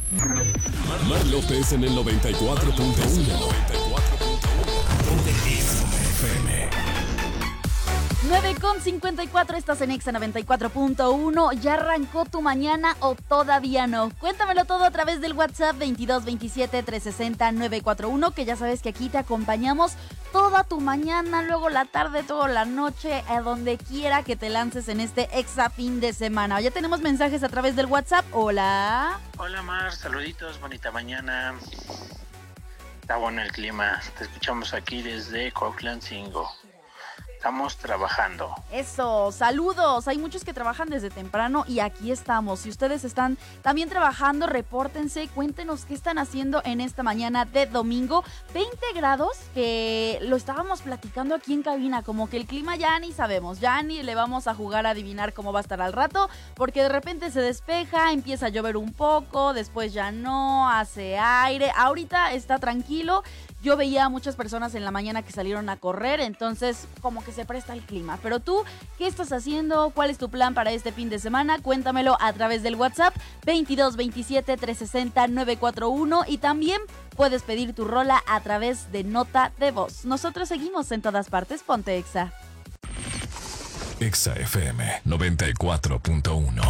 Mar López en el 94.1. 9:54, estás en Exa 94.1. ¿Ya arrancó tu mañana o todavía no? Cuéntamelo todo a través del WhatsApp 2227-360-941, que ya sabes que aquí te acompañamos toda tu mañana, luego la tarde, toda la noche, a donde quiera que te lances en este Exa fin de semana. Ya tenemos mensajes a través del WhatsApp. Hola. Hola Mar, saluditos, bonita mañana. Está bueno el clima. Te escuchamos aquí desde Coahuila-Cingo. Estamos trabajando. Eso, saludos. Hay muchos que trabajan desde temprano y aquí estamos. Si ustedes están también trabajando, repórtense, cuéntenos qué están haciendo en esta mañana de domingo. 20 grados, que lo estábamos platicando aquí en cabina, como que el clima ya ni sabemos, ya ni le vamos a jugar a adivinar cómo va a estar al rato, porque de repente se despeja, empieza a llover un poco, después ya no, hace aire. Ahorita está tranquilo. Yo veía a muchas personas en la mañana que salieron a correr, entonces como que se presta el clima. Pero tú, ¿qué estás haciendo? ¿Cuál es tu plan para este fin de semana? Cuéntamelo a través del WhatsApp 2227-360-941 y también puedes pedir tu rola a través de nota de voz. Nosotros seguimos en todas partes. Ponte Exa. Exa FM 94.1.